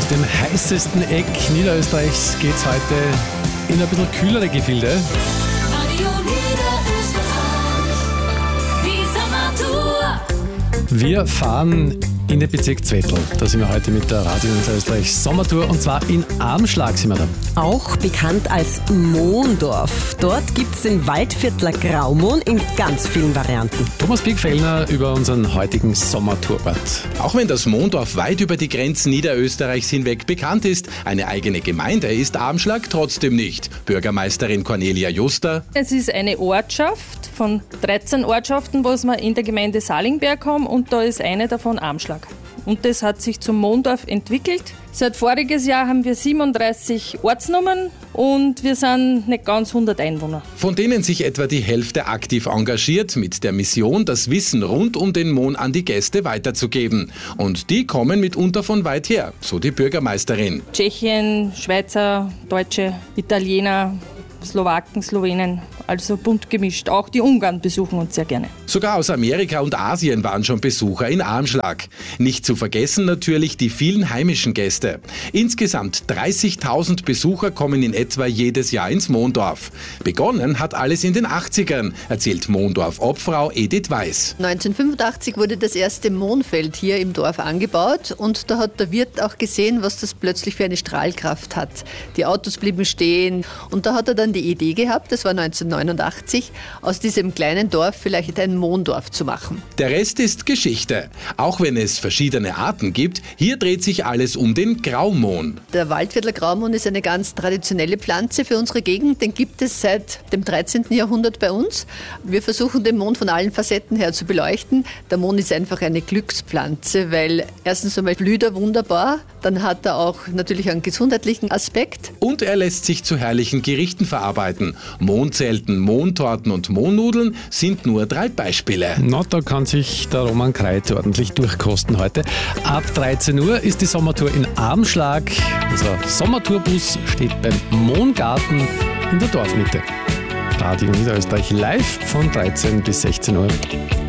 Aus dem heißesten Eck Niederösterreichs geht's heute in ein bisschen kühlere Gefilde. Radio Niederösterreich, die Sommertour. Wir fahren in den Bezirk Zwettl. Da sind wir heute mit der Radio Niederösterreich Sommertour und zwar in Armschlag sind wir da. Auch bekannt als Mohndorf. Dort gibt es den Waldviertler Graumohn in ganz vielen Varianten. Thomas Biegfellner über unseren heutigen Sommertourort. Auch wenn das Mohndorf weit über die Grenzen Niederösterreichs hinweg bekannt ist, eine eigene Gemeinde ist Armschlag trotzdem nicht. Bürgermeisterin Cornelia Juster. Es ist eine Ortschaft von 13 Ortschaften, was wir in der Gemeinde Salingberg haben, und da ist eine davon Armschlag. Und das hat sich zum Mohndorf entwickelt. Seit voriges Jahr haben wir 37 Ortsnummern und wir sind nicht ganz 100 Einwohner. Von denen sich etwa die Hälfte aktiv engagiert, mit der Mission, das Wissen rund um den Mohn an die Gäste weiterzugeben. Und die kommen mitunter von weit her, so die Bürgermeisterin. Tschechien, Schweizer, Deutsche, Italiener, Slowaken, Slowenen, also bunt gemischt. Auch die Ungarn besuchen uns sehr gerne. Sogar aus Amerika und Asien waren schon Besucher in Armschlag. Nicht zu vergessen natürlich die vielen heimischen Gäste. Insgesamt 30.000 Besucher kommen in etwa jedes Jahr ins Mohndorf. Begonnen hat alles in den 80ern, erzählt Mohndorf-Obfrau Edith Weiß. 1985 wurde das erste Mohnfeld hier im Dorf angebaut und da hat der Wirt auch gesehen, was das plötzlich für eine Strahlkraft hat. Die Autos blieben stehen und da hat er dann die Idee gehabt, das war 1989, aus diesem kleinen Dorf vielleicht ein Mohndorf zu machen. Der Rest ist Geschichte. Auch wenn es verschiedene Arten gibt, hier dreht sich alles um den Graumohn. Der Waldviertler Graumohn ist eine ganz traditionelle Pflanze für unsere Gegend. Den gibt es seit dem 13. Jahrhundert bei uns. Wir versuchen den Mohn von allen Facetten her zu beleuchten. Der Mohn ist einfach eine Glückspflanze, weil erstens einmal blüht er wunderbar, dann hat er auch natürlich einen gesundheitlichen Aspekt. Und er lässt sich zu herrlichen Gerichten verarbeiten. Mohnzelten, Mohntorten und Mohnnudeln sind nur 3 Beispiele. Na, da kann sich der Roman Kreit ordentlich durchkosten heute. Ab 13 Uhr ist die Sommertour in Armschlag. Unser Sommertourbus steht beim Mohngarten in der Dorfmitte. Radio Niederösterreich live von 13 bis 16 Uhr.